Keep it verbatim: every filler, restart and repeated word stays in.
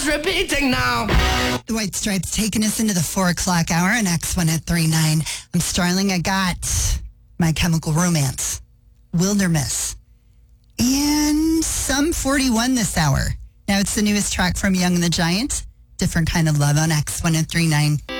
just repeating now. The White Stripes taking us into the four o'clock hour on X one at three nine. I'm Starling. I got My Chemical Romance, Wilderness, and Sum forty-one this hour. Now it's the newest track from Young and the Giant, Different Kind of Love on X one at three nine.